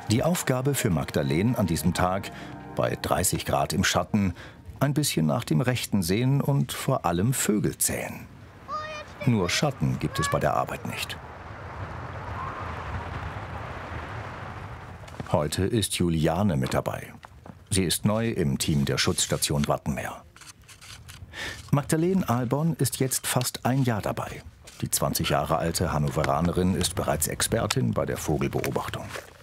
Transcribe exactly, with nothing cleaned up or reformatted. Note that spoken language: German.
Die Aufgabe für Magdalene an diesem Tag, bei dreißig Grad im Schatten, ein bisschen nach dem Rechten sehen und vor allem Vögel zählen. Nur Schatten gibt es bei der Arbeit nicht. Heute ist Juliane mit dabei. Sie ist neu im Team der Schutzstation Wattenmeer. Magdalene Ahlborn ist jetzt fast ein Jahr dabei. Die zwanzig Jahre alte Hannoveranerin ist bereits Expertin bei der Vogelbeobachtung.